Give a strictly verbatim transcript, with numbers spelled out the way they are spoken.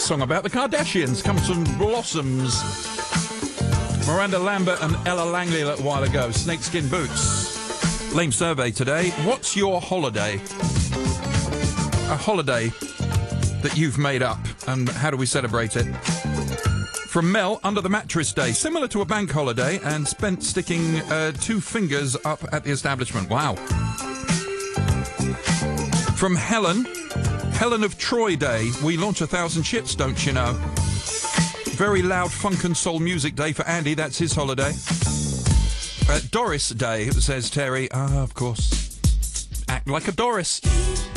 song about the Kardashians. Comes from Blossoms. Miranda Lambert and Ella Langley a little while ago. Snakeskin Boots. Lame survey today. What's your holiday? A holiday that you've made up, and how do we celebrate it? From Mel, under the mattress day, similar to a bank holiday, and spent sticking uh, two fingers up at the establishment. Wow. From Helen, Helen of Troy Day, we launch a thousand ships, don't you know? Very loud funk and soul music day for Andy, that's his holiday. Uh, Doris Day, says Terry. Ah, of course. Act like a Doris.